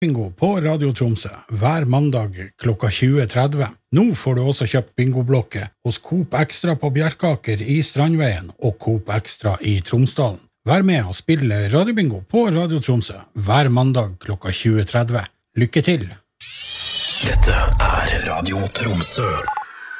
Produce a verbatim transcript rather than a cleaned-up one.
Bingo på Radio Tromsø hver mandag klokka tjue tretti. Nå får du også kjøpt bingoblokket hos Coop Extra på Bjerkaker i Strandveien og Coop Extra i Tromsdalen. Vær med og spille radiobingo på Radio Tromsø hver mandag klokka tjue tretti. Lykke til! Dette er Radio Tromsø.